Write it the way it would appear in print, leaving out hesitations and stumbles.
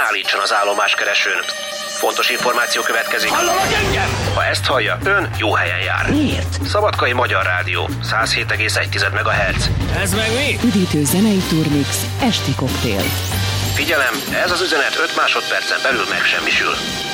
állítson az állomáskeresőn. Fontos információ következik. Hallanak engem? Ha ezt hallja, ön jó helyen jár. Miért? Szabadkai Magyar Rádió, 107,1 MHz. Ez meg mi? Üdítő zenei turmix, esti koktél. Figyelem, ez az üzenet 5 másodpercen belül megsemmisül.